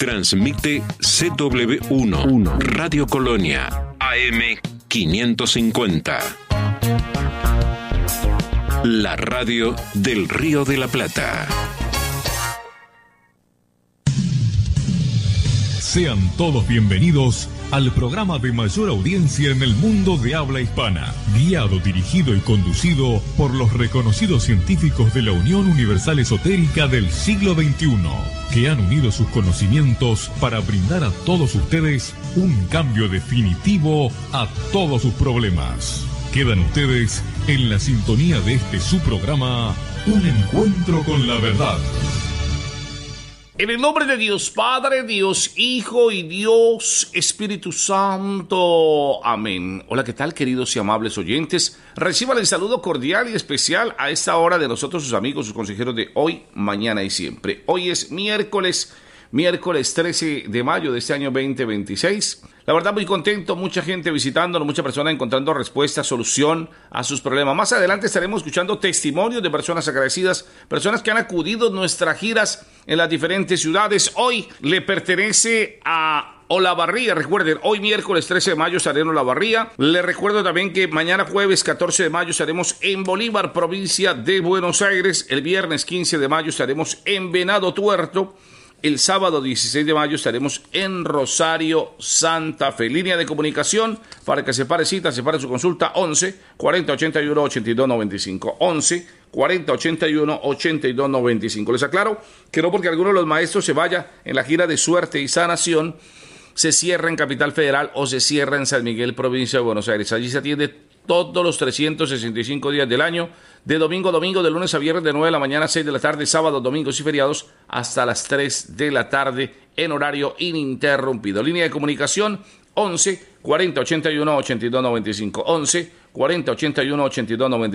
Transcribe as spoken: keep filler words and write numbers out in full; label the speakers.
Speaker 1: Transmite C W uno, Radio Colonia, A M quinientos cincuenta. La radio del Río de la Plata.
Speaker 2: Sean todos bienvenidos al programa de mayor audiencia en el mundo de habla hispana, guiado, dirigido y conducido por los reconocidos científicos de la Unión Universal Esotérica del siglo veintiuno, que han unido sus conocimientos para brindar a todos ustedes un cambio definitivo a todos sus problemas. Quedan ustedes en la sintonía de este su programa, Un Encuentro con la Verdad.
Speaker 3: En el nombre de Dios Padre, Dios Hijo y Dios Espíritu Santo. Amén. Hola, ¿qué tal, queridos y amables oyentes? Reciban el saludo cordial y especial a esta hora de nosotros, sus amigos, sus consejeros de hoy, mañana y siempre. Hoy es miércoles, miércoles trece de mayo de este año veinte veintiséis. La verdad, muy contento, mucha gente visitándonos, muchas personas encontrando respuesta, solución a sus problemas. Más adelante estaremos escuchando testimonios de personas agradecidas, personas que han acudido a nuestras giras en las diferentes ciudades. Hoy le pertenece a Olavarría. Recuerden, hoy miércoles trece de mayo estaré en Olavarría. Les recuerdo también que mañana jueves catorce de mayo estaremos en Bolívar, provincia de Buenos Aires. El viernes quince de mayo estaremos en Venado Tuerto. El sábado dieciséis de mayo estaremos en Rosario, Santa Fe. Línea de comunicación para que separe cita, separe su consulta, once, cuarenta, ochenta y uno, ochenta y dos, noventa y cinco. once, cuarenta, ochenta y uno, ochenta y dos, noventa y cinco. Les aclaro que no porque alguno de los maestros se vaya en la gira de suerte y sanación, se cierra en Capital Federal o se cierra en San Miguel, provincia de Buenos Aires. Allí se atiende todos los trescientos sesenta y cinco días del año, de domingo a domingo, de lunes a viernes, de nueve de la mañana a seis de la tarde, sábados, domingos y feriados, hasta las tres de la tarde, en horario ininterrumpido. Línea de comunicación, once, cuarenta, ochenta y uno, ochenta y dos, noventa y cinco. once, cuarenta, ochenta y uno, ochenta y dos, noventa y cinco.